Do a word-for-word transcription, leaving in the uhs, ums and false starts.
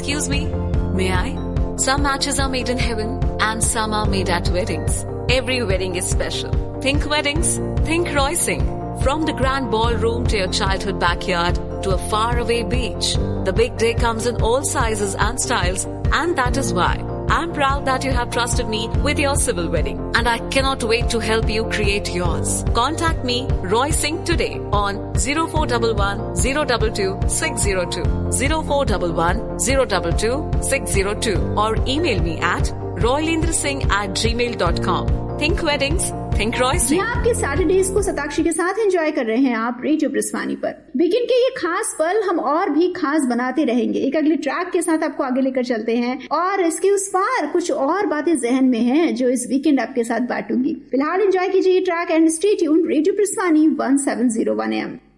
Excuse me, may I? Some matches are made in heaven and some are made at weddings. Every wedding is special. Think weddings, think Royal. From the grand ballroom to your childhood backyard to a faraway beach, the big day comes in all sizes and styles, and that is why I'm proud that you have trusted me with your civil wedding, and I cannot wait to help you create yours. Contact me, Roy Singh, today on zero four one one, zero two two, six zero two, zero four one one, zero two two, six zero two, or email me at roylendrasingh at gmail dot com. Think weddings, think Roy Singh. यहाँ आपके Saturdays को सताक्षी के साथ enjoy कर रहे हैं आप radio प्रस्वानी पर। वीकेंड के ये खास पल हम और भी खास बनाते रहेंगे। एक अगले ट्रैक के साथ आपको आगे लेकर चलते हैं और इसके उस पार कुछ और बातें जहन में हैं जो इस वीकेंड आपके साथ बांटूंगी। फिलहाल एंजॉय कीजिए ये track and stay tuned radio प्रस्वानी one seven zero one M.